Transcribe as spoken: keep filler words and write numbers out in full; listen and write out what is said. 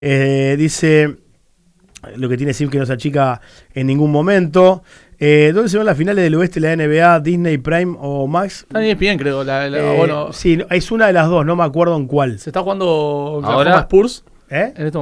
Eh, dice, lo que tiene Sim que no se achica en ningún momento. Eh, ¿Dónde se ven las finales del oeste de la N B A, Disney, Prime o Max? Está bien, bien, creo. La, la, Eh, bueno, sí, es una de las dos, no me acuerdo en cuál. se está jugando Ahora- Oklahoma Spurs. ¿Eh? En este